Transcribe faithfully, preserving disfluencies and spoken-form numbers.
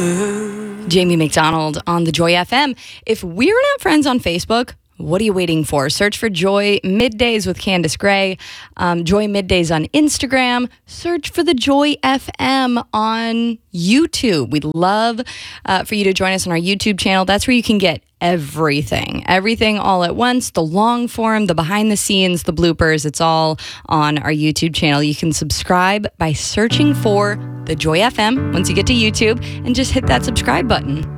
Jamie McDonald on the Joy F M. If we're not friends on Facebook, what are you waiting for? Search for Joy Middays with Candace Gray. Um, Joy Middays on Instagram. Search for the Joy F M on YouTube. We'd love uh, for you to join us on our YouTube channel. That's where you can get everything. Everything all at once. The long form, the behind the scenes, the bloopers. It's all on our YouTube channel. You can subscribe by searching for the Joy F M once you get to YouTube and just hit that subscribe button.